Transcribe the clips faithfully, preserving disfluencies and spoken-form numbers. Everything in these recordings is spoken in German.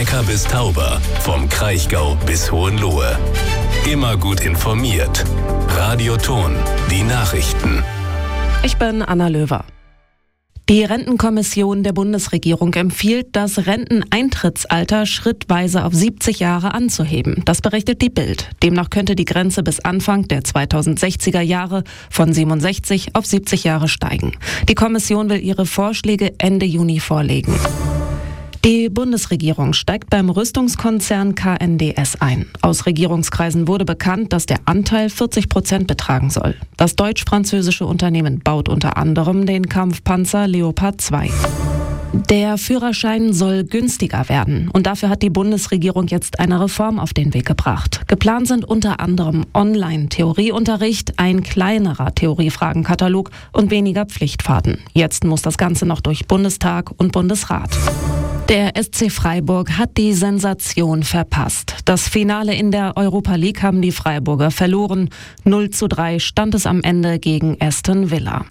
Neckar bis Tauber, vom Kraichgau bis Hohenlohe. Immer gut informiert. Radio Thon, die Nachrichten. Ich bin Anna Löwer. Die Rentenkommission der Bundesregierung empfiehlt, das Renteneintrittsalter schrittweise auf siebzig Jahre anzuheben. Das berichtet die Bild. Demnach könnte die Grenze bis Anfang der zweitausendsechziger Jahre von siebenundsechzig auf siebzig Jahre steigen. Die Kommission will ihre Vorschläge Ende Juni vorlegen. Die Bundesregierung steigt beim Rüstungskonzern K N D S ein. Aus Regierungskreisen wurde bekannt, dass der Anteil vierzig Prozent betragen soll. Das deutsch-französische Unternehmen baut unter anderem den Kampfpanzer Leopard zwei. Der Führerschein soll günstiger werden und dafür hat die Bundesregierung jetzt eine Reform auf den Weg gebracht. Geplant sind unter anderem Online-Theorieunterricht, ein kleinerer Theoriefragenkatalog und weniger Pflichtfahrten. Jetzt muss das Ganze noch durch Bundestag und Bundesrat. Der S C Freiburg hat die Sensation verpasst. Das Finale in der Europa League haben die Freiburger verloren. null zu drei stand es am Ende gegen Aston Villa.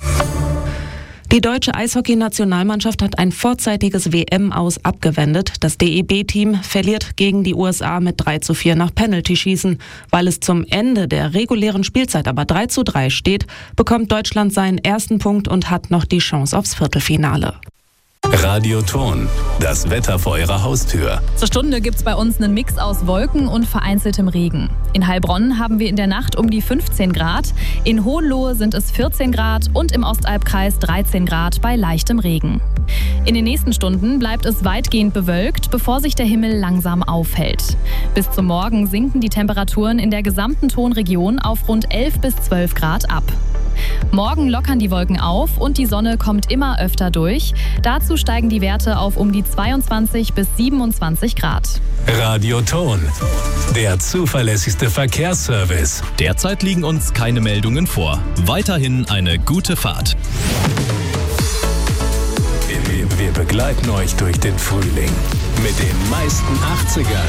Die deutsche Eishockey-Nationalmannschaft hat ein vorzeitiges W M-Aus abgewendet. Das D E B-Team verliert gegen die U S A mit drei zu vier nach Penaltyschießen. Weil es zum Ende der regulären Spielzeit aber drei zu drei steht, bekommt Deutschland seinen ersten Punkt und hat noch die Chance aufs Viertelfinale. Radio Thon, das Wetter vor Ihrer Haustür. Zur Stunde gibt's bei uns einen Mix aus Wolken und vereinzeltem Regen. In Heilbronn haben wir in der Nacht um die fünfzehn Grad, in Hohenlohe sind es vierzehn Grad und im Ostalbkreis dreizehn Grad bei leichtem Regen. In den nächsten Stunden bleibt es weitgehend bewölkt, bevor sich der Himmel langsam aufhellt. Bis zum Morgen sinken die Temperaturen in der gesamten Thonregion auf rund elf bis zwölf Grad ab. Morgen lockern die Wolken auf und die Sonne kommt immer öfter durch. Dazu steigen die Werte auf um die zweiundzwanzig bis siebenundzwanzig Grad. Radio Thon, der zuverlässigste Verkehrsservice. Derzeit liegen uns keine Meldungen vor. Weiterhin eine gute Fahrt. Wir, wir begleiten euch durch den Frühling mit den meisten achtzigern.